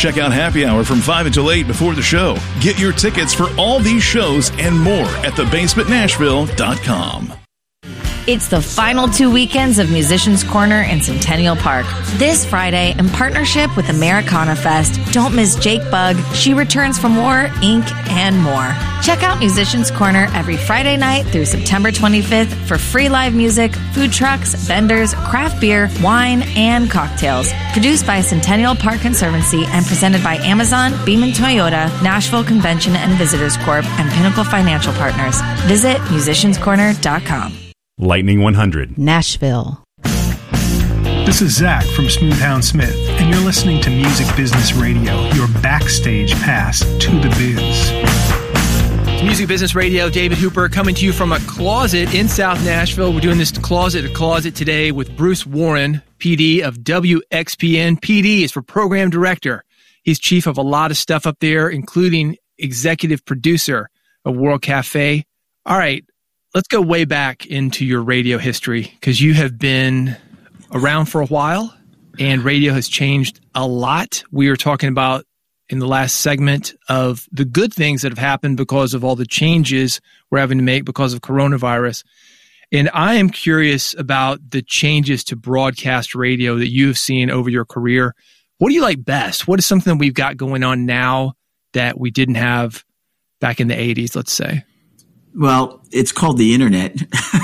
Check out Happy Hour from 5 until 8 before the show. Get your tickets for all these shows and more at thebasementnashville.com. It's the final 2 weekends of Musicians Corner in Centennial Park. This Friday, in partnership with Americana Fest, don't miss Jake Bugg, She Returns from War, Inc., and more. Check out Musicians Corner every Friday night through September 25th for free live music, food trucks, vendors, craft beer, wine, and cocktails. Produced by Centennial Park Conservancy and presented by Amazon, Beaman Toyota, Nashville Convention and Visitors Corp., and Pinnacle Financial Partners. Visit musicianscorner.com. Lightning 100. Nashville. This is Zach from Smoothhound Smith, and you're listening to Music Business Radio, your backstage pass to the biz. Music Business Radio, David Hooper coming to you from a closet in South Nashville. We're doing this closet to closet today with Bruce Warren, PD of WXPN. PD is for Program Director. He's chief of a lot of stuff up there, including executive producer of World Cafe. All right. Let's go way back into your radio history because you have been around for a while and radio has changed a lot. We were talking about in the last segment of the good things that have happened because of all the changes we're having to make because of coronavirus. And I am curious about the changes to broadcast radio that you've seen over your career. What do you like best? What is something that we've got going on now that we didn't have back in the 80s, let's say? Well, it's called the internet.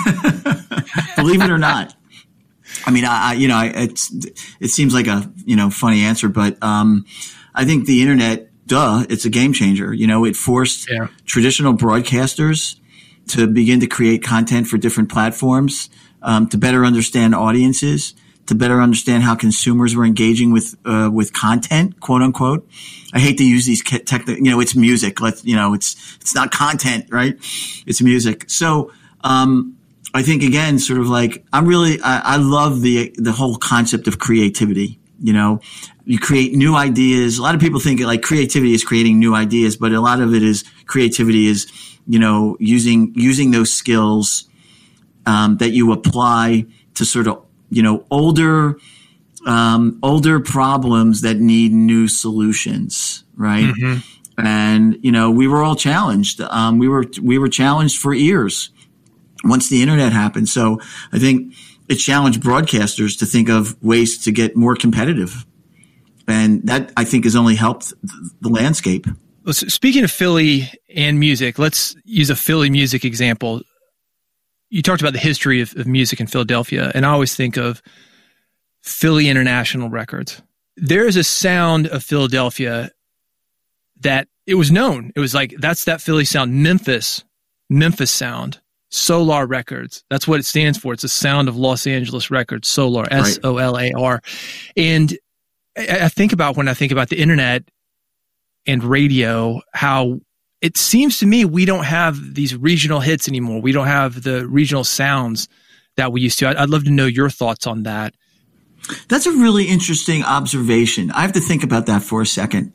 Believe it or not. I mean, it seems like a, funny answer, but, I think the internet, it's a game changer. It forced traditional broadcasters to begin to create content for different platforms, to better understand audiences, to better understand how consumers were engaging with content, quote unquote. I hate to use these it's music. It's not content, right? It's music. So, I think again, sort of like, I love the whole concept of creativity. You create new ideas. A lot of people think like creativity is creating new ideas, but a lot of it is creativity is, using those skills, that you apply to sort of, older problems that need new solutions, right? Mm-hmm. And, we were all challenged. We were challenged for years once the internet happened. So I think it challenged broadcasters to think of ways to get more competitive. And that, I think, has only helped the landscape. Well, so speaking of Philly and music, let's use a Philly music example. You talked about the history of music in Philadelphia, and I always think of Philly International Records. There is a sound of Philadelphia that it was known. It was like, that's that Philly sound. Memphis sound. Solar Records. That's what it stands for. It's a sound of Los Angeles Records. Solar, S-O-L-A-R. And I think about when I think about the internet and radio, how it seems to me we don't have these regional hits anymore. We don't have the regional sounds that we used to. I'd love to know your thoughts on that. That's a really interesting observation. I have to think about that for a second.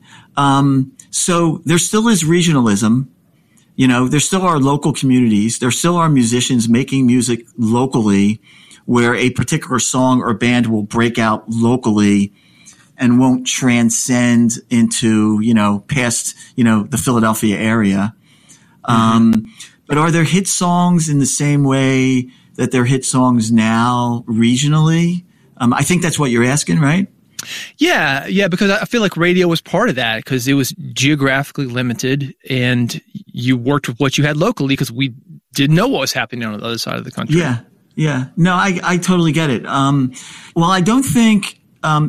So there still is regionalism. There still are local communities. There still are musicians making music locally where a particular song or band will break out locally and won't transcend into, past, the Philadelphia area. But are there hit songs in the same way that there are hit songs now regionally? I think that's what you're asking, right? Yeah, because I feel like radio was part of that because it was geographically limited and you worked with what you had locally because we didn't know what was happening on the other side of the country. Yeah. No, I totally get it. Well, I don't think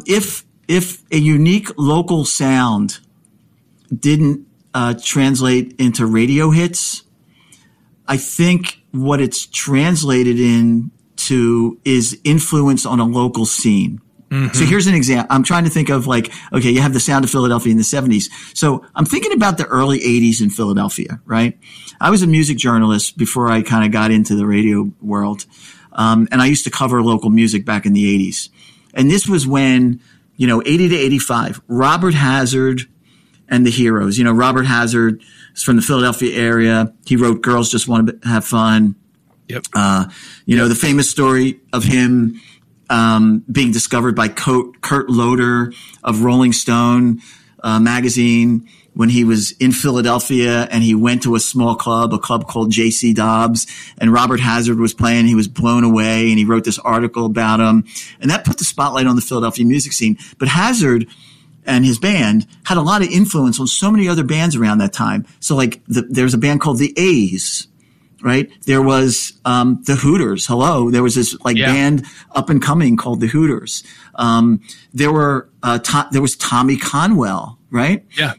if a unique local sound didn't translate into radio hits, I think what it's translated into is influence on a local scene. Mm-hmm. So here's an example. I'm trying to think of you have the sound of Philadelphia in the 70s. So I'm thinking about the early 80s in Philadelphia, right? I was a music journalist before I kind of got into the radio world. And I used to cover local music back in the 80s. And this was when, 80 to 85, Robert Hazard and the Heroes. Robert Hazard is from the Philadelphia area. He wrote Girls Just Want to Have Fun. Yep. The famous story of him being discovered by Kurt Loder of Rolling Stone magazine when he was in Philadelphia, and he went to a club called J.C. Dobbs, and Robert Hazard was playing. He was blown away, and he wrote this article about him, and that put the spotlight on the Philadelphia music scene. But Hazard and his band had a lot of influence on so many other bands around that time. So like there's a band called the A's, right? There was the Hooters. Hello. There was this band up and coming called the Hooters. There was Tommy Conwell, right? Yeah.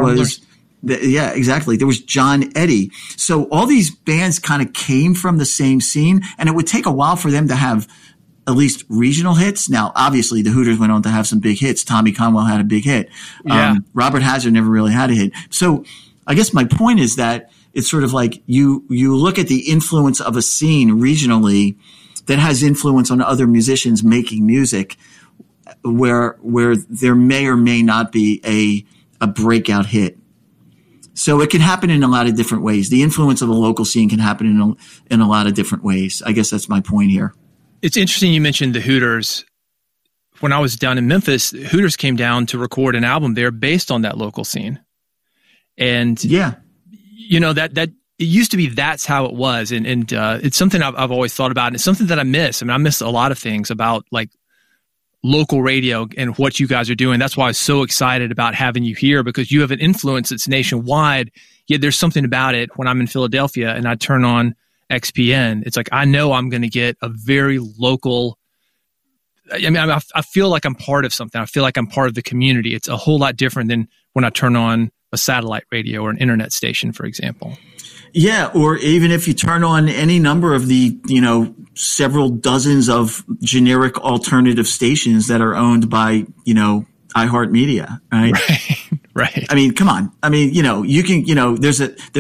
Exactly. There was John Eddy. So all these bands kind of came from the same scene, and it would take a while for them to have at least regional hits. Now, obviously, the Hooters went on to have some big hits. Tommy Conwell had a big hit. Robert Hazard never really had a hit. So I guess my point is that it's sort of like you look at the influence of a scene regionally that has influence on other musicians making music, where there may or may not be a breakout hit. So it can happen in a lot of different ways. The influence of a local scene can happen in a lot of different ways. I guess that's my point here. It's interesting you mentioned the Hooters. When I was down in Memphis, Hooters came down to record an album there based on that local scene. And yeah, that it used to be that's how it was. And it's something I've always thought about. And it's something that I miss. I mean, I miss a lot of things about like local radio and what you guys are doing. That's why I was so excited about having you here, because you have an influence that's nationwide. Yet there's something about it when I'm in Philadelphia and I turn on XPN. It's like, I know I'm going to get a very local. I mean, I feel like I'm part of something. I feel like I'm part of the community. It's a whole lot different than when I turn on a satellite radio or an internet station, for example. Yeah, or even if you turn on any number of the, several dozens of generic alternative stations that are owned by, iHeartMedia, right? Right. I mean, come on. I mean, you can, there's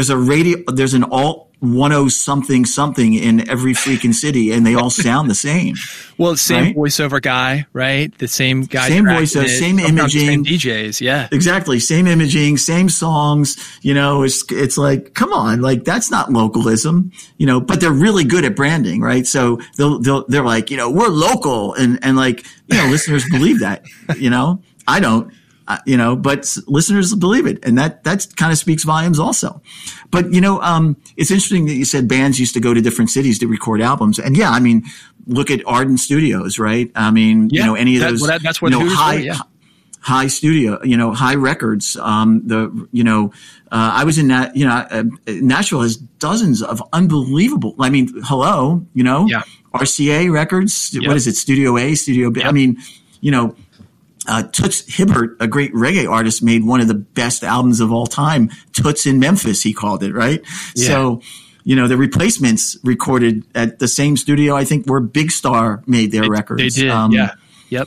an alt 10-something in every freaking city, and they all sound the same. Well, same right? voiceover guy, right? The same guy. Same voiceover, same imaging. Same DJs, yeah. Exactly. Same imaging, same songs. It's like, come on, like that's not localism, but they're really good at branding, right? So they're like, we're local, and like, listeners believe that, I don't. But listeners believe it, and that kind of speaks volumes also. But it's interesting that you said bands used to go to different cities to record albums, and yeah, I mean, look at Arden Studios, right? I mean, any of those, that's where high studio, high records. I was in that. Nashville has dozens of unbelievable. I mean, hello, RCA Records. Yep. What is it? Studio A, Studio B. Yep. I mean, Toots Hibbert, a great reggae artist, made one of the best albums of all time, Toots in Memphis, he called it, right? Yeah. So, the Replacements recorded at the same studio, I think, where Big Star made their records. They did, yeah. Yep.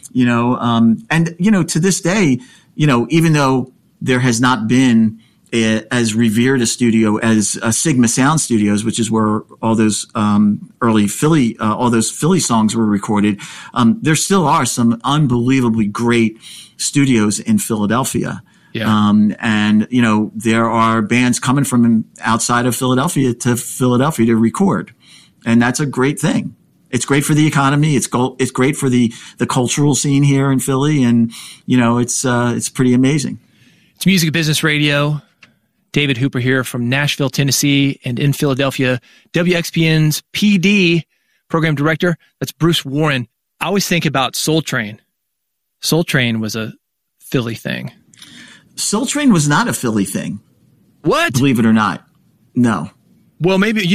And, to this day, even though there has not been as revered a studio as Sigma Sound Studios, which is where all those early Philly songs were recorded. There still are some unbelievably great studios in Philadelphia. Yeah. And there are bands coming from outside of Philadelphia to record, and that's a great thing. It's great for the economy. It's great for the cultural scene here in Philly, and it's pretty amazing. It's Music Business Radio. David Hooper here from Nashville, Tennessee, and in Philadelphia. WXPN's PD, program director, that's Bruce Warren. I always think about Soul Train. Soul Train was a Philly thing. Soul Train was not a Philly thing. What? Believe it or not. No. Well, maybe,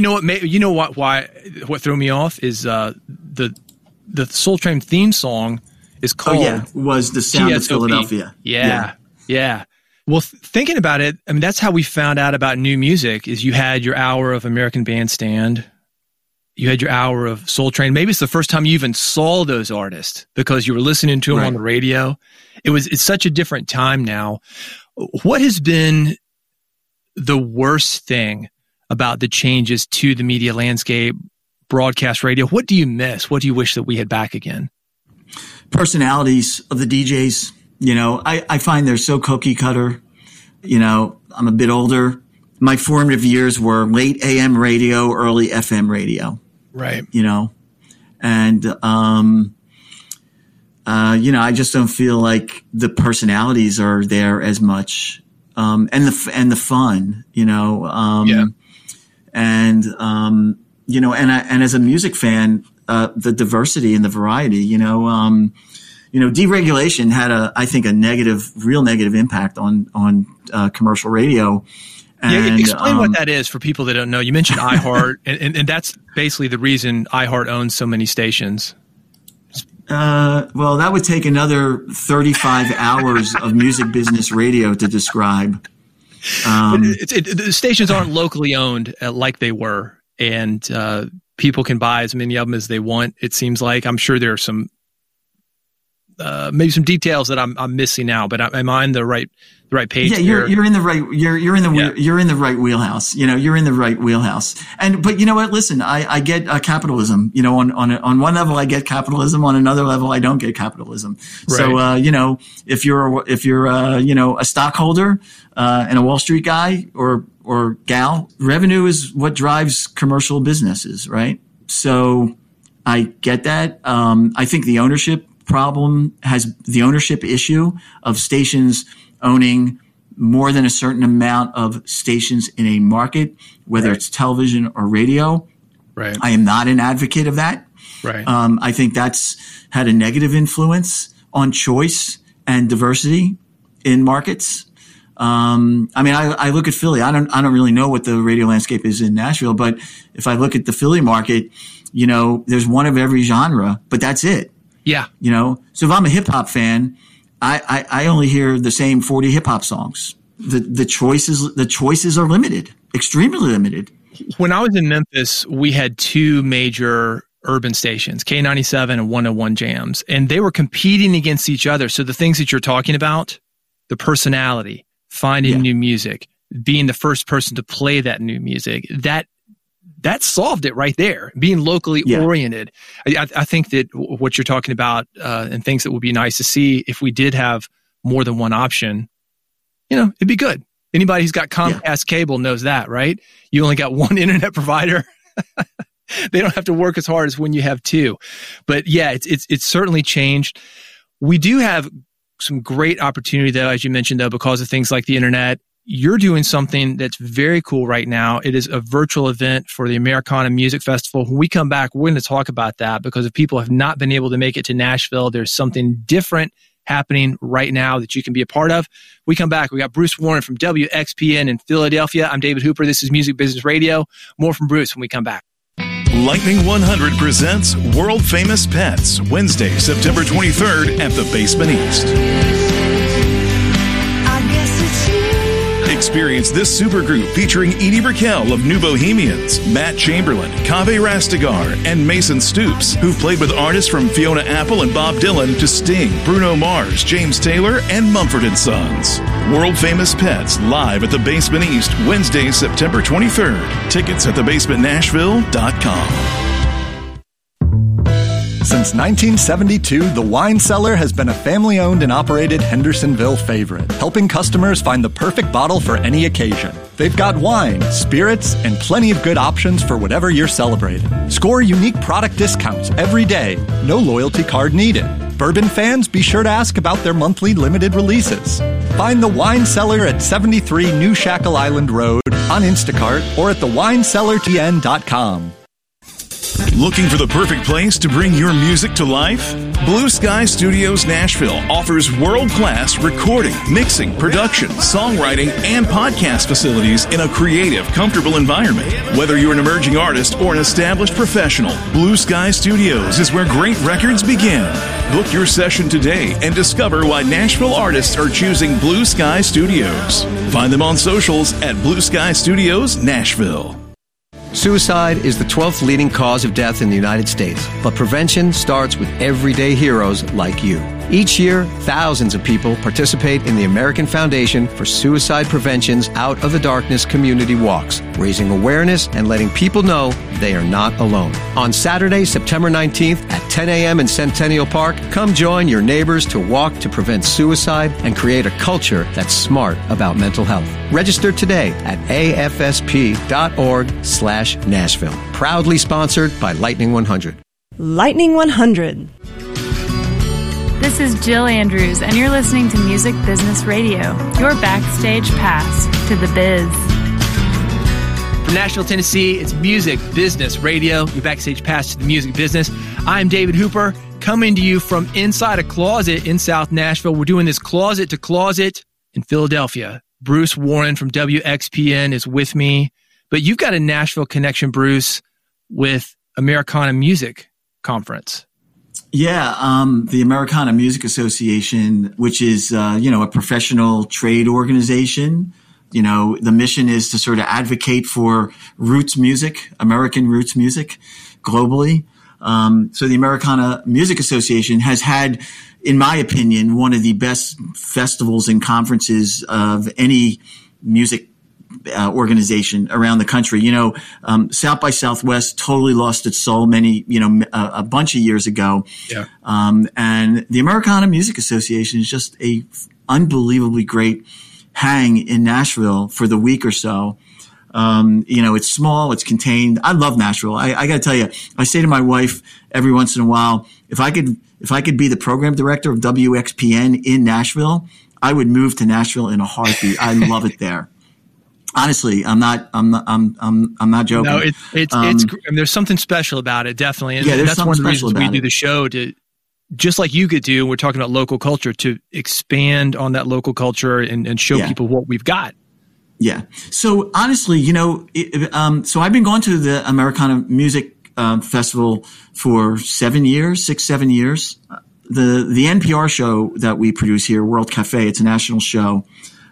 what threw me off is the Soul Train theme song is called was The Sound of Philadelphia. Yeah. Well, thinking about it, I mean, that's how we found out about new music. Is you had your hour of American Bandstand, you had your hour of Soul Train. Maybe it's the first time you even saw those artists because you were listening to them on the radio. It's such a different time now. What has been the worst thing about the changes to the media landscape, broadcast radio? What do you miss? What do you wish that we had back again? Personalities of the DJs. I find they're so cookie cutter. I'm a bit older. My formative years were late AM radio, early FM radio. Right. And I just don't feel like the personalities are there as much, and the fun, and as a music fan, the diversity and the variety, deregulation had I think a real negative impact on commercial radio. And, explain what that is for people that don't know. You mentioned iHeart, and that's basically the reason iHeart owns so many stations. Well, that would take another 35 hours of music business radio to describe. The stations aren't locally owned like they were, and people can buy as many of them as they want. It seems like. I'm sure there are some maybe some details that I'm missing now, but am I on the right page? Yeah, you're in the right you're in the right wheelhouse. You're in the right wheelhouse. But you know what? Listen, I get capitalism. On one level I get capitalism. On another level I don't get capitalism. Right. So if you're a stockholder and a Wall Street guy or gal, revenue is what drives commercial businesses, right? So I get that. I think the ownership issue of stations owning more than a certain amount of stations in a market, whether it's television or radio. Right. I am not an advocate of that. Right. I think that's had a negative influence on choice and diversity in markets. I look at Philly. I don't really know what the radio landscape is in Nashville, but if I look at the Philly market, there's one of every genre, but that's it. Yeah. So if I'm a hip hop fan, I only hear the same 40 hip hop songs. The choices are limited, extremely limited. When I was in Memphis, we had two major urban stations, K97 and 101 Jams, and they were competing against each other. So the things that you're talking about, the personality, finding new music, being the first person to play that new music, that solved it right there, being locally oriented. I think that what you're talking about and things that would be nice to see if we did have more than one option, it'd be good. Anybody who's got Comcast cable knows that, right? You only got one internet provider. They don't have to work as hard as when you have two. But yeah, it's certainly changed. We do have some great opportunity though, as you mentioned though, because of things like the internet. You're doing something that's very cool right now. It is a virtual event for the Americana Music Festival. When we come back, we're going to talk about that because if people have not been able to make it to Nashville, there's something different happening right now that you can be a part of. We come back. We got Bruce Warren from WXPN in Philadelphia. I'm David Hooper. This is Music Business Radio. More from Bruce when we come back. Lightning 100 presents World Famous Pets, Wednesday, September 23rd at the Basement East. Experience this supergroup featuring Edie Brickell of New Bohemians, Matt Chamberlain, Kaveh Rastegar, and Mason Stoops, who've played with artists from Fiona Apple and Bob Dylan to Sting, Bruno Mars, James Taylor, and Mumford & Sons. World Famous Pets live at the Basement East, Wednesday, September 23rd. Tickets at thebasementnashville.com. Since 1972, The Wine Cellar has been a family-owned and operated Hendersonville favorite, helping customers find the perfect bottle for any occasion. They've got wine, spirits, and plenty of good options for whatever you're celebrating. Score unique product discounts every day. No loyalty card needed. Bourbon fans, be sure to ask about their monthly limited releases. Find The Wine Cellar at 73 New Shackle Island Road, on Instacart, or at thewinecellartn.com. Looking for the perfect place to bring your music to life? Blue Sky Studios Nashville offers world-class recording, mixing, production, songwriting, and podcast facilities in a creative, comfortable environment. Whether you're an emerging artist or an established professional, Blue Sky Studios is where great records begin. Book your session today and discover why Nashville artists are choosing Blue Sky Studios. Find them on socials at Blue Sky Studios Nashville. Suicide is the 12th leading cause of death in the United States, but prevention starts with everyday heroes like you. Each year, thousands of people participate in the American Foundation for Suicide Prevention's Out of the Darkness community walks, raising awareness and letting people know they are not alone. On Saturday, September 19th at 10 a.m. in Centennial Park, come join your neighbors to walk to prevent suicide and create a culture that's smart about mental health. Register today at afsp.org/Nashville. Proudly sponsored by Lightning 100. Lightning 100. This is Jill Andrews, and you're listening to Music Business Radio, your backstage pass to the biz. From Nashville, Tennessee, it's Music Business Radio, your backstage pass to the music business. I'm David Hooper, coming to you from inside a closet in South Nashville. We're doing this closet to closet in Philadelphia. Bruce Warren from WXPN is with me. But you've got a Nashville connection, Bruce, with Americana Music Conference. Yeah, the Americana Music Association, which is, a professional trade organization. You know, the mission is to sort of advocate for roots music, American roots music globally. So the Americana Music Association has had, in my opinion, one of the best festivals and conferences of any music organization around the country. South by Southwest totally lost its soul a bunch of years ago. Yeah. And the Americana Music Association is just a unbelievably great hang in Nashville for the week or so. It's small, it's contained. I love Nashville. I got to tell you, I say to my wife every once in a while, if I could be the program director of WXPN in Nashville, I would move to Nashville in a heartbeat. I love it there. Honestly, I'm not joking. No, it's there's something special about it, definitely. And there's that's one of the reasons we do do the show, to just like you could do. We're talking about local culture, to expand on that local culture and show people what we've got. Yeah. So honestly, so I've been going to the Americana Music Festival for 7 years. The NPR show that we produce here, World Cafe, it's a national show.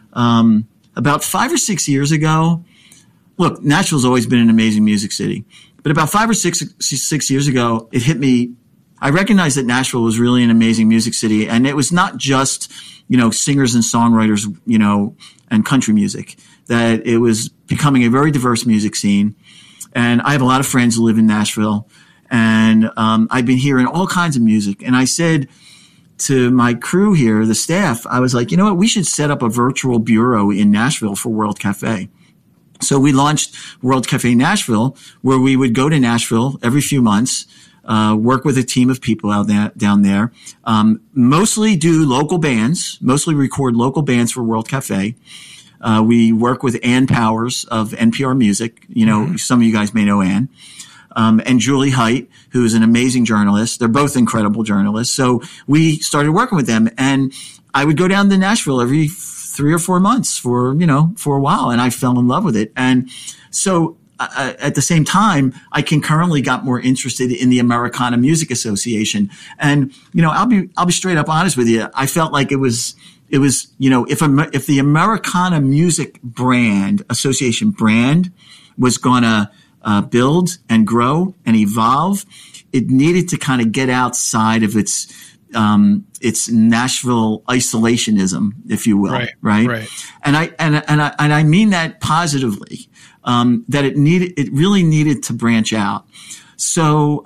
About 5 or 6 years ago, look, Nashville's always been an amazing music city. But about 5 or 6 years ago, it hit me. I recognized that Nashville was really an amazing music city. And it was not just, singers and songwriters, and country music, that it was becoming a very diverse music scene. And I have a lot of friends who live in Nashville. And I've been hearing all kinds of music. And I said to my crew here, the staff, I was like, you know what, we should set up a virtual bureau in Nashville for World Cafe. So we launched World Cafe Nashville, where we would go to Nashville every few months, work with a team of people down there, mostly do local bands, mostly record local bands for World Cafe. We work with Ann Powers of NPR Music. Some of you guys may know Ann. And Julie Height, who is an amazing journalist. They're both incredible journalists. So we started working with them, and I would go down to Nashville every 3 or 4 months for a while, and I fell in love with it. And so at the same time, I concurrently got more interested in the Americana Music Association. And, I'll be straight up honest with you. I felt like it was, if the Americana Music Association brand was going to build and grow and evolve, it needed to kind of get outside of its Nashville isolationism, if you will, right? And I mean that positively, that it really needed to branch out. So,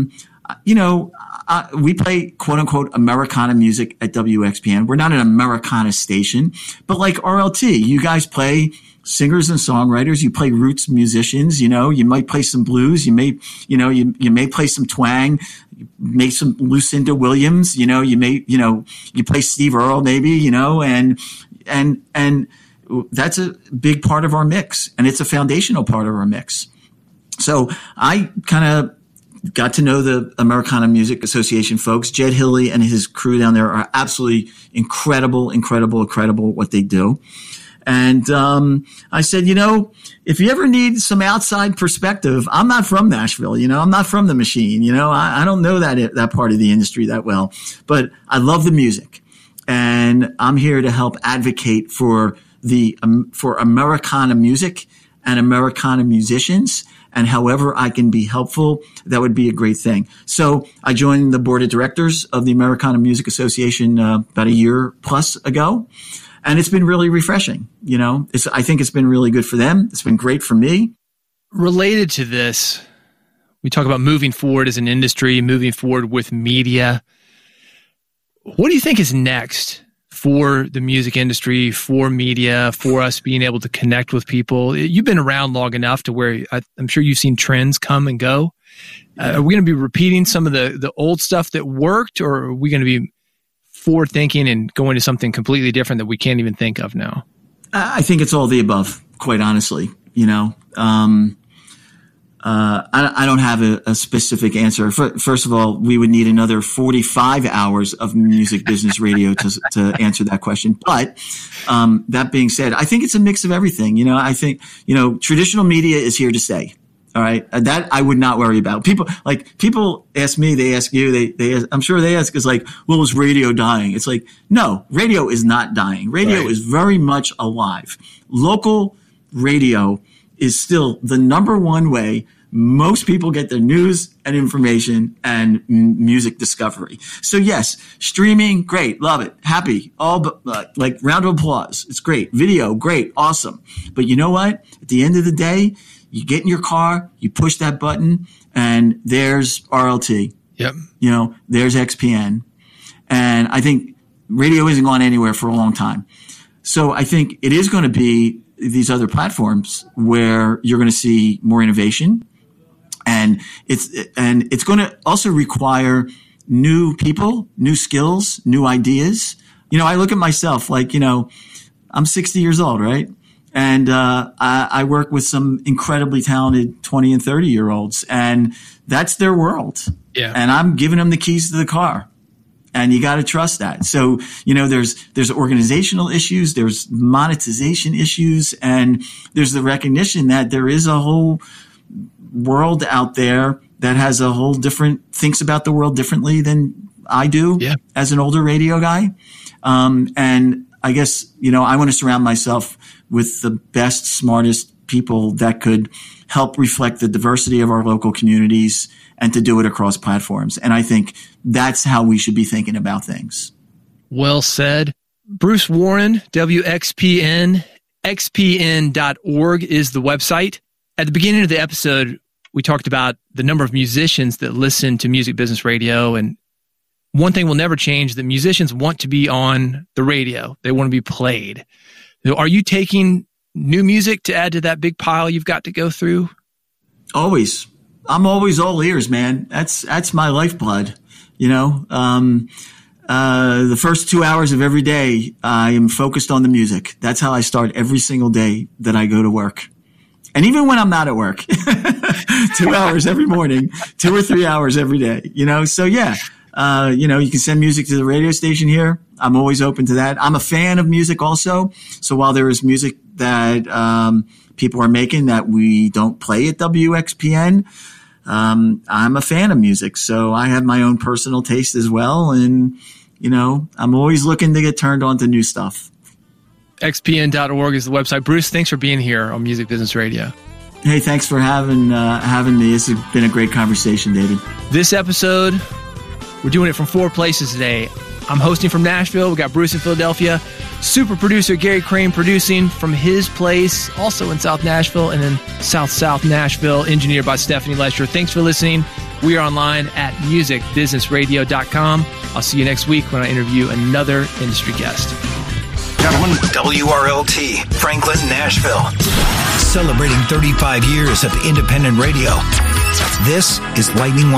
we play quote unquote Americana music at WXPN. We're not an Americana station, but like RLT, you guys play singers and songwriters. You play roots musicians. You might play some blues. You may play some twang. You make some Lucinda Williams. You play Steve Earle maybe. And that's a big part of our mix, and it's a foundational part of our mix. So I kind of got to know the Americana Music Association folks. Jed Hilley and his crew down there are absolutely incredible what they do. And I said, if you ever need some outside perspective, I'm not from Nashville, I'm not from the machine, I don't know that part of the industry that well, but I love the music, and I'm here to help advocate for Americana music and Americana musicians. And however I can be helpful, that would be a great thing. So I joined the board of directors of the Americana Music Association about a year plus ago. And it's been really refreshing. I think it's been really good for them. It's been great for me. Related to this, we talk about moving forward as an industry, moving forward with media. What do you think is next for the music industry, for media, for us being able to connect with people? You've been around long enough to where I'm sure you've seen trends come and go. Are we going to be repeating some of the old stuff that worked, or are we going to be forward thinking and going to something completely different that we can't even think of now? I think it's all the above, quite honestly. I don't have a specific answer. First of all, we would need another 45 hours of music business radio to answer that question. But that being said, I think it's a mix of everything. I think, traditional media is here to stay. All right. That I would not worry about. People ask me, they ask you, I'm sure they ask us like, well, is radio dying? It's like, no, radio is not dying. Radio is very much alive. Local radio is still the number one way most people get their news and information and music discovery. So yes, streaming, great, love it, happy, all like round of applause. It's great. Video, great, awesome. But you know what? At the end of the day, you get in your car, you push that button, and there's RLT. Yep. There's XPN. And I think radio isn't going anywhere for a long time. So I think it is going to be these other platforms where you're going to see more innovation. And it's going to also require new people, new skills, new ideas. I look at myself like, I'm 60 years old, right? And I work with some incredibly talented 20 and 30-year-olds, and that's their world. Yeah. And I'm giving them the keys to the car. And you got to trust that. So, there's organizational issues, there's monetization issues, and there's the recognition that there is a whole world out there that has a whole thinks about the world differently than I do as an older radio guy. And I guess, I want to surround myself with the best, smartest people that could help reflect the diversity of our local communities and to do it across platforms. And I think that's how we should be thinking about things. Well said. Bruce Warren, WXPN, xpn.org is the website. At the beginning of the episode, we talked about the number of musicians that listen to Music Business Radio. And one thing will never change, that musicians want to be on the radio. They want to be played. Are you taking new music to add to that big pile you've got to go through? Always. I'm always all ears, man. That's my lifeblood. The first 2 hours of every day, I am focused on the music. That's how I start every single day that I go to work. And even when I'm not at work, 2 hours every morning, 2 or 3 hours every day, so yeah, you can send music to the radio station here. I'm always open to that. I'm a fan of music also. So while there is music that, people are making that we don't play at WXPN, I'm a fan of music. So I have my own personal taste as well. And, I'm always looking to get turned on to new stuff. xpn.org is the website. Bruce, thanks for being here on Music Business Radio. Hey, thanks for having me. This has been a great conversation, David. This episode, we're doing it from 4 places today. I'm hosting from Nashville. We got Bruce in Philadelphia. Super producer Gary Crane producing from his place, also in South Nashville, and then South Nashville, engineered by Stephanie Lesher. Thanks for listening. We are online at musicbusinessradio.com. I'll see you next week when I interview another industry guest. Gentlemen, WRLT, Franklin, Nashville. Celebrating 35 years of independent radio. This is Lightning 100.